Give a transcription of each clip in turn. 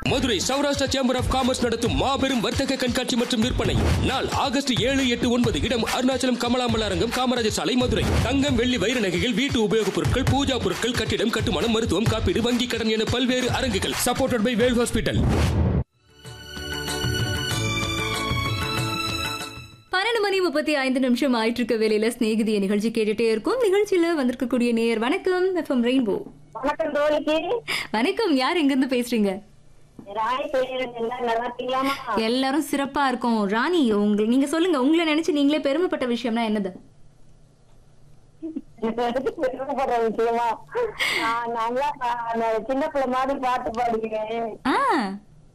Madurai Saurashtra chamber of commerce நடத்தும் மாபெரும் வர்த்தக கண்காட்சி மற்றும் விற்பனை நாள் ஆகஸ்ட் 7, 8, 9 இடம் அருணாச்சலம் கமலாம்பல் அரங்கம் காமராஜர் சாலை மதுரை. தங்கம் வெள்ளி வைர நகைகள் வீட்டு உபயோகப் பொருட்கள் பூஜா பொருட்கள் கட்டிடம் கட்டுமானம் மருத்துவம் காப்பீடு வங்கி கடன் என பல்வேறு அரங்குகள். Supported by Vel hospital. 12:35 ஆயிட்டு இருக்க வேலையில ஸ்நேகிதிய நிகழ்ச்சி கேட்டுட்டே இருக்கும். நிகழ்ச்சியில வந்திருக்கக்கூடிய நேயர் வணக்கம் எஃப்எம் ரெயின்போ. வணக்கம் தோழிக்கு. வணக்கம், யார் எங்க இருந்து பேசுறீங்க? ராணி பேசுறேன். நல்லா இருக்கீங்களாமா? எல்லாரும் சிறப்பா இருக்கும். ராணி, நீங்க சொல்லுங்க, உங்களை நினைச்சு நீங்களே பெருமைப்பட்ட விஷயம்னா என்னது? பெருமைப்படுற விஷயமா? நல்லா சின்ன பிள்ளை மாதிரி பாட்டு பாடுகிறேன்.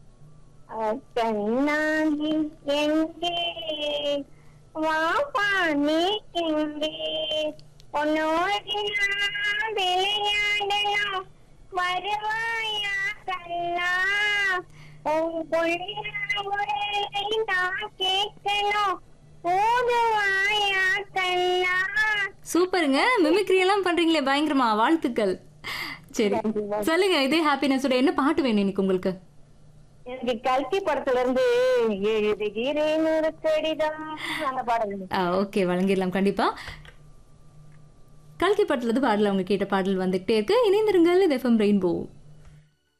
கண்ணாடி எங்கே வாப்பா நீ எங்கே உன்னோடு நான் விளையாடணும் வருவாயா கண்ணா உன் பொழியை நான் கேட்கணும் போதுவாயா கண்ணா. சூப்பருங்க, மிமிக்ரி எல்லாம் பண்றீங்களே, பயங்கரமா, வாழ்த்துக்கள். சரி சொல்லுங்க, இதே ஹாப்பினஸோட என்ன பாட்டு வேணும் இன்னைக்கு உங்களுக்கு? எனக்கு கல்கி படத்துல இருந்து எழுதுகிறேன் ஒரு கடிதம் அந்த பாடல். ஓகே, வழங்கிடலாம் கண்டிப்பா. கல்கி படத்துல இருந்து பாடல அவங்க கேட்ட பாடல் வந்துகிட்டே இருக்கு. இணைந்திருங்கள், இது எஃப்எம் ரெயின்போ.